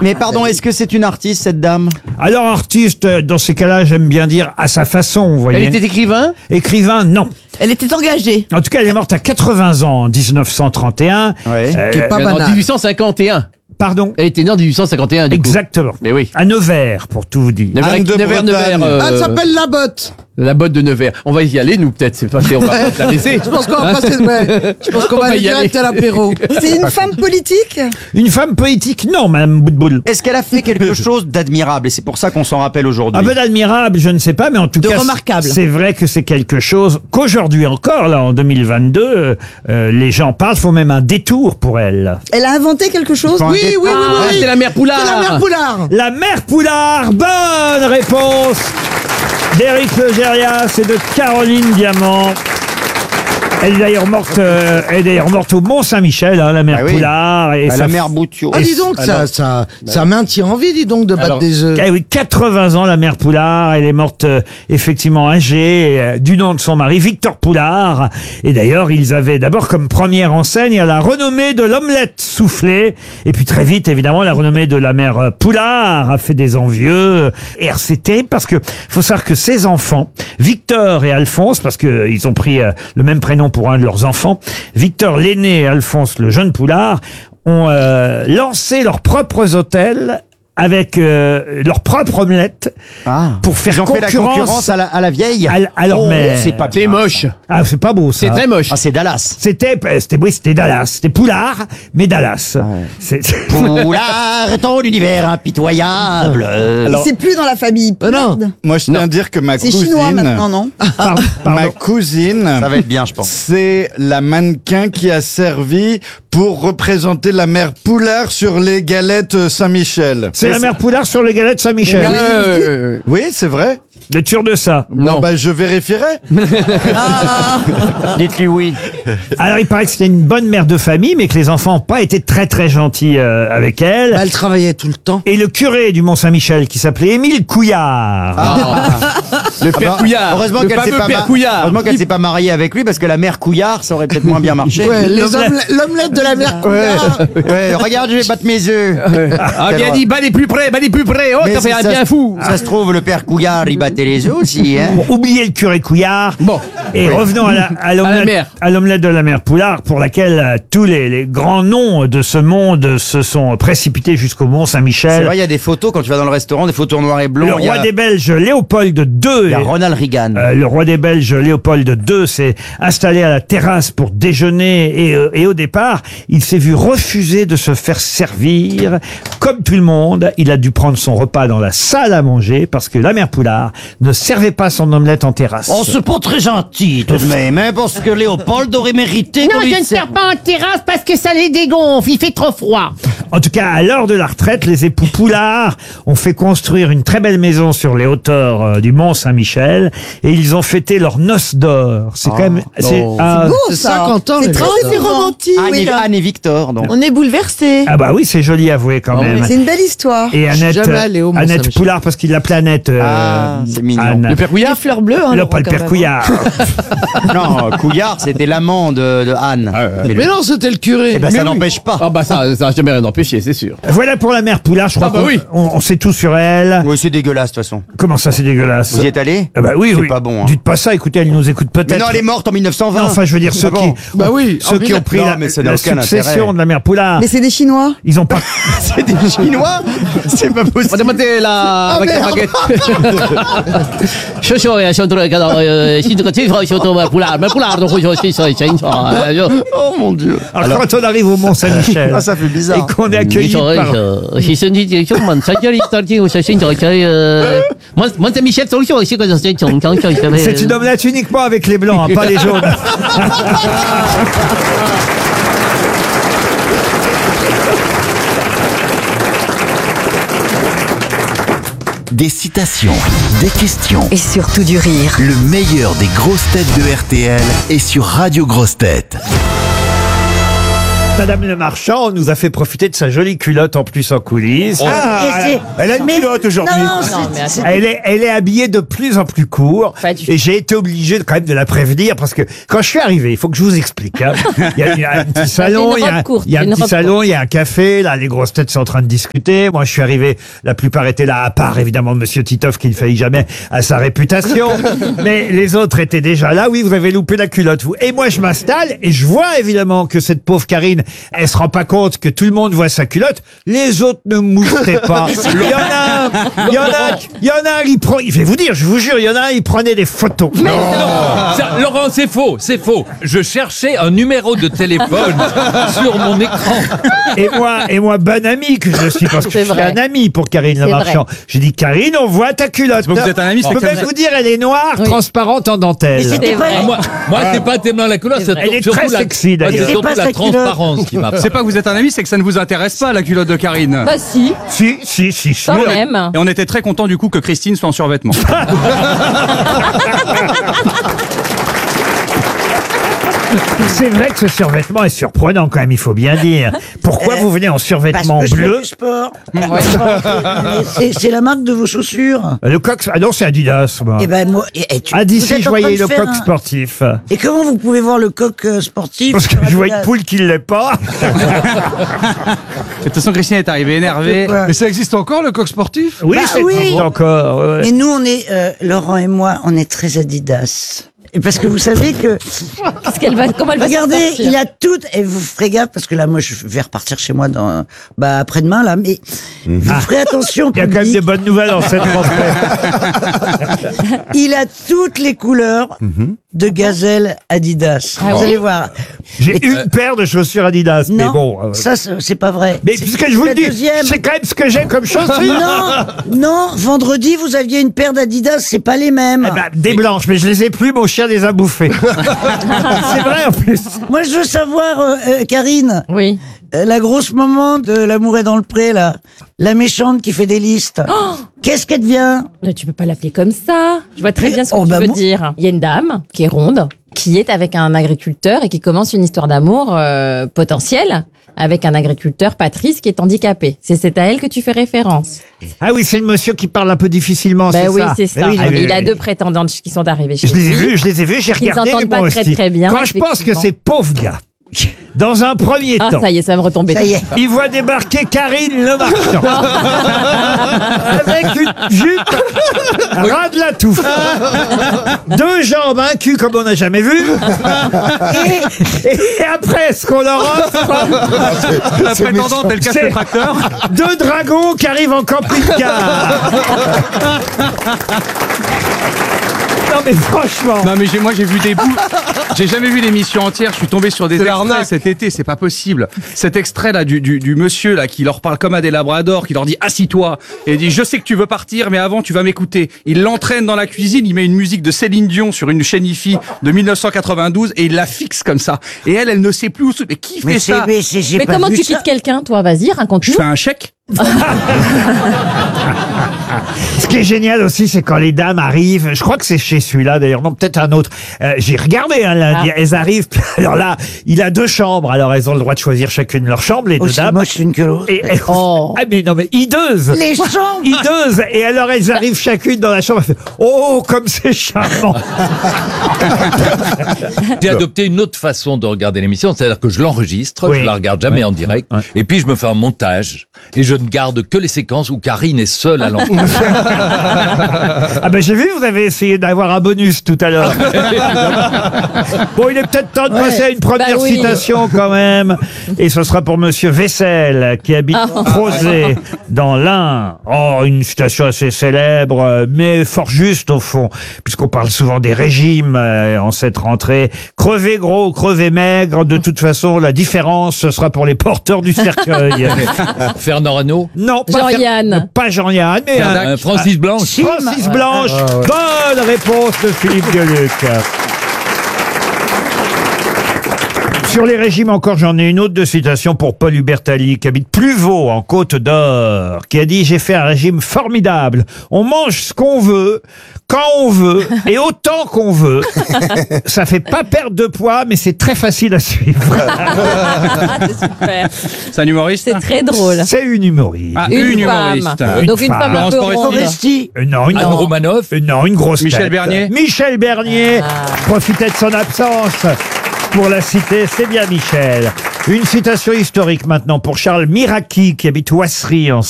Mais pardon, est-ce que c'est une artiste, cette dame? Alors, artiste, dans ces cas-là, j'aime bien dire à sa façon, vous voyez. Elle était écrivain? Écrivain, non. Elle était engagée. En tout cas, elle est morte à 80 ans en 1931. Ouais. Qui est pas En banal. 1851. Pardon. Elle était née en 1851, du coup. Exactement. Mais oui. À Nevers, pour tout vous dire. Anne de Bretagne. Elle s'appelle La Botte. La botte de Nevers. On va y aller, nous, peut-être. C'est pas on va pas la laisser. Je pense qu'on va passer. Ouais. Je pense qu'on va aller y aller. direct à l'apéro. C'est une femme politique? Une femme politique, non, Madame Boutboul. Est-ce qu'elle a fait quelque chose d'admirable? Et c'est pour ça qu'on s'en rappelle aujourd'hui. Un peu d'admirable, je ne sais pas, mais en tout De cas, remarquable. c'est vrai que c'est quelque chose qu'aujourd'hui encore, là, en 2022, les gens parlent, font même un détour pour elle. Elle a inventé quelque chose? Enfin, Oui, oui, oui, Ah, oui. c'est la mère Poulard. C'est la mère Poulard. La mère Poulard, bonne réponse d'Éric Legérias et de Caroline Diamant. Elle est d'ailleurs morte au Mont-Saint-Michel, hein, la mère Ah oui. Poulard. Et la mère Boutiot. Ah, dis donc, ça maintient envie, dis donc, de battre Alors, des œufs. Eh oui, 80 ans, la mère Poulard. Elle est morte effectivement âgée, du nom de son mari, Victor Poulard. Et d'ailleurs, ils avaient d'abord comme première enseigne la renommée de l'omelette soufflée. Et puis très vite, évidemment, la renommée de la mère Poulard a fait des envieux. Et alors, c'est terrible parce que faut savoir que ces enfants, Victor et Alphonse, parce que ils ont pris le même prénom pour un de leurs enfants, Victor l'aîné et Alphonse le jeune Poulard, ont lancé leurs propres hôtels avec leur propre omelette pour faire Ils ont fait la concurrence à la vieille. à leur mère. C'est pas C'est bien. moche. Ah, c'est pas beau ça. C'est très moche. Ah, c'est Dallas. C'était Dallas. C'était Poulard, mais Dallas. C'est- Poulard, ton univers impitoyable. C'est plus dans la famille. non. Merde. Moi, je tiens à dire que ma C'est chinois maintenant, non? ma cousine, Ça va être bien, je pense. c'est la mannequin qui a servi pour représenter la mère Poulard sur les galettes Saint-Michel. C'est la mère Poulard sur les galettes Saint-Michel. Oui, c'est vrai. Vous êtes sûr de ça? Non. Bah, je vérifierai. Dites-lui oui. Alors, il paraît que c'était une bonne mère de famille, mais que les enfants n'ont pas été très très gentils avec elle. Elle travaillait tout le temps. Et le curé du Mont-Saint-Michel, qui s'appelait Émile Couillard. Le père Couillard. Heureusement le qu'elle s'est fameux pas, père Couillard. heureusement qu'elle s'est pas mariée avec lui, parce que la mère Couillard, ça aurait peut-être moins bien marché. Ouais, l'omelette de la mère Poulard. Ouais, regarde, je vais battre mes œufs. Ah, bien dit, bat les plus près, bat les plus près. Oh, Mais t'as fait si un ça bien se- fou. Ça se trouve, le père Couillard, il battait les œufs aussi, hein. Bon, oubliez le curé Couillard. Bon. Et revenons à l'omelette, mère. à l'omelette de la mère Poulard, pour laquelle tous les grands noms de ce monde se sont précipités jusqu'au C'est Mont-Saint-Michel. vrai, il y a des photos, quand tu vas dans le restaurant, des photos en noir et blanc. Le Il y roi a- des Belges, Léopold II. il y a Ronald Reagan. Le roi des Belges, Léopold II, s'est installé à la terrasse pour déjeuner et au départ, il s'est vu refuser de se faire servir. Comme tout le monde, il a dû prendre son repas dans la salle à manger parce que la mère Poulard ne servait pas son omelette en terrasse. Oh, c'est pas très gentil, tout de même, hein, parce que Léopold aurait mérité Non, qu'on lui je ne serve. sers pas en terrasse parce que ça les dégonfle, il fait trop froid. En tout cas, à l'heure de la retraite, les époux Poulard ont fait construire une très belle maison sur les hauteurs du Mont-Saint-Michel et ils ont fêté leur noces d'or. C'est quand même... C'est 50 ans, C'est les très gars. c'est romantique. Anne, oui, et, là. Anne et Victor, donc. On est bouleversés. Ah bah oui, c'est joli avoué quand même. C'est une belle histoire. Et Je suis Annette, jamais allé au Annette Mont-Saint-Michel. Poulard, parce qu'il l'appelait Annette. Ah, c'est mignon. Anne. Le père Les Couillard. fleurs bleues, hein. Non, le pas roi, le quand père même. Couillard. Non, Couillard, c'était l'amant de Anne. Mais non, c'était le curé. Eh ben, ça n'empêche pas. Ah, bah, ça a jamais rien empêché, c'est sûr. Voilà pour la mère Poulard, je crois Ah bah qu'on oui. on sait tout sur elle. Oui, c'est dégueulasse, de toute façon. Comment ça, c'est dégueulasse? Vous y êtes allé? Ah bah oui, C'est oui. pas bon, hein. Dites pas ça, écoutez, elle nous écoute Mais peut-être. non, elle est morte en 1920. Non, enfin, je veux dire, ceux Ah bon. qui, Bah oui, ceux qui ont pris Non, la, mais ça n'a la aucun succession intérêt. de la mère Poulard, Mais c'est des Chinois. ils ont pas... C'est des Chinois? C'est pas On va possible. demander la baguette. 学学小偷看到新这个最好小偷嘛，不拉都会说欣赏，就 Oh mon Dieu. Alors, quand on arrive au Mont-Saint-Michel, Ah, ça fait bizarre. et qu'on est accueilli par... 牺牲的这种们参加的当天我是欣赏mon Saint-Michel 总是是个是从长小 C'est une omelette uniquement avec les blancs, hein, pas les jaunes. Des citations, des questions. Et surtout du rire. Le meilleur des grosses têtes de RTL est sur Radio Grosses Têtes. Madame Le Marchand nous a fait profiter de sa jolie culotte en plus en coulisses. Elle a une culotte aujourd'hui. Elle est habillée de plus en plus court. Et j'ai été obligé quand même de la prévenir parce que quand je suis arrivé, il faut que je vous explique. Hein. Il y a un petit salon, il y a un petit salon, il y a un café. Là, les grosses têtes sont en train de discuter. Moi, je suis arrivé, la plupart étaient là, à part évidemment Monsieur Titoff qui ne faillit jamais à sa réputation. Mais les autres étaient déjà là. Oui, vous avez loupé la culotte, vous. Et moi, je m'installe et je vois évidemment que cette pauvre Karine, elle se rend pas compte que tout le monde voit sa culotte. Les autres ne moustaient pas. Il y en a un, je vais vous dire, je vous jure, il y en a un, il prenait des photos. Laurent, c'est faux. Je cherchais un numéro de téléphone sur mon écran. Et moi, bon ami que je suis, parce que je suis un ami pour Karine Le Marchand. J'ai dit, Karine, on voit ta culotte. Vous êtes un ami, je peux même vous dire, elle est noire, transparente en dentelle. Moi, c'est pas tellement la couleur, c'est Elle est très sexy, d'ailleurs. C'est surtout la transparence qui m'a. C'est pas que vous êtes un ami, c'est que ça ne vous intéresse pas, la culotte de Karine. Bah si. Si. Quand même. Et on était très contents du coup que Christine soit en survêtement. C'est vrai que ce survêtement est surprenant quand même, il faut bien dire. Pourquoi vous venez en survêtement Parce que bleu? je fais du sport. C'est la marque de vos chaussures. Le coq, ah non, c'est Adidas, moi. Eh ben moi, Ah, d'ici, vous êtes je en train voyais de le faire coq un- sportif. Et comment vous pouvez voir le coq sportif? Parce que je vois une poule qui ne l'est pas. De toute façon, Christine est arrivée énervée. Mais ça existe encore, le coq sportif? Oui, Bah c'est oui. encore. ouais. Et nous, on est, Laurent et moi, on est très Adidas. Et parce que vous savez que, Comment elle va regardez, s'en sortir il a tout, et vous ferez gaffe, parce que là, moi, je vais repartir chez moi après-demain, là, mais vous ferez attention. Il y a quand même des bonnes nouvelles en cette rentrée. Il a toutes les couleurs de gazelle Adidas. Ah vous oui allez voir. J'ai une paire de chaussures Adidas, mais Non, bon. ça, c'est pas vrai. Mais puisque je vous le la dis, deuxième. c'est quand même ce que j'ai comme chaussures. Non, vendredi, vous aviez une paire d'Adidas, c'est pas les mêmes. Eh ben, des blanches, mais je les ai plus, mon chien les a bouffées. C'est vrai en plus. Moi, je veux savoir, Karine. Oui. La grosse maman de L'amour est dans le pré, là. La méchante qui fait des listes. Qu'est-ce qu'elle devient? Mais tu peux pas l'appeler comme ça. Je vois très bien ce que tu bah veux moi- dire. Il y a une dame qui est ronde, qui est avec un agriculteur et qui commence une histoire d'amour potentielle avec un agriculteur, Patrice, qui est handicapé. C'est à elle que tu fais référence. Ah oui, c'est le monsieur qui parle un peu difficilement, Ben c'est oui, ça. c'est ça. Ah oui, Il a oui. deux prétendantes qui sont arrivées chez Je les ai lui. vus, j'ai Qui ne regardé, s'entendent mais moi pas aussi. très bien, Quand je pense que effectivement. ces pauvres gars, dans un premier Ah, temps, ça y est, ça va me retomber. Ça y est. ils voient débarquer Karine Le Marchand avec une jupe ras de la touffe, deux jambes, un cul comme on n'a jamais vu, et après ce qu'on leur offre, La prétendante, elle casse C'est- le tracteur. deux dragons qui arrivent en camping-car. Non mais franchement. Non mais moi j'ai vu des bouts. J'ai jamais vu l'émission entière. Je suis tombé sur des extraits cet été. C'est pas possible. Cet extrait là du monsieur là qui leur parle comme à des labradors, qui leur dit assis-toi et il dit je sais que tu veux partir mais avant tu vas m'écouter. Il l'entraîne dans la cuisine. Il met une musique de Céline Dion sur une chaîne IFI de 1992 et il la fixe comme ça. Et elle ne sait plus où se. Mais qui fait ça? J'ai Mais pas comment vu tu ça. quittes quelqu'un, toi? Vas-y, Je raconte-nous. fais un chèque. Ce qui est génial aussi, c'est quand les dames arrivent. Je crois que c'est chez celui-là, d'ailleurs, non, peut-être un autre. J'ai regardé, hein, lundi. Elles arrivent. Alors là, il a deux chambres. Alors elles ont le droit de choisir chacune leur chambre, les deux Aussi dames. moche l'une que l'autre. Ah mais non, mais hideuses. Les chambres. Hideuses. Et alors elles arrivent chacune dans la chambre. Elles font, oh, comme c'est charmant. J'ai adopté une autre façon de regarder l'émission, c'est-à-dire que je l'enregistre, Oui. je la regarde jamais en direct, et puis je me fais un montage, et je ne garde que les séquences où Karine est seule à l'antenne. Ah ben j'ai vu, vous avez essayé d'avoir un bonus tout à l'heure. Bon, il est peut-être temps de passer à une première Bah oui. citation quand même. Et ce sera pour Monsieur Vessel, qui habite Crozet, dans l'Ain. Oh, une citation assez célèbre, mais fort juste au fond, puisqu'on parle souvent des régimes en cette rentrée. Crever gros, crever maigre, de toute façon, la différence, ce sera pour les porteurs du cercueil. Fernand Reynaud. Non, pas Jean-Yann. Pas Jean-Yann, mais Francis Blanche. Francis Blanche. Bonne réponse de Philippe Gueluc. Sur les régimes encore, j'en ai une autre de citation pour Paul Hubertali, qui habite Pluvaux, en Côte d'Or, qui a dit « J'ai fait un régime formidable. On mange ce qu'on veut, quand on veut, et autant qu'on veut. Ça fait pas perdre de poids, mais c'est très facile à suivre. » C'est super. C'est un humoriste. C'est très drôle. C'est une humoriste. Ah, Une humoriste. femme. Donc une femme. femme un peu Laurence ronde. Foresti. Non, une, Anne Romanoff. non, une grosse Michel tête. Bernier. Michel Bernier profitait de son absence pour la citer. C'est bien Michel. Une citation historique maintenant pour Charles Miraki, qui habite Ouassery en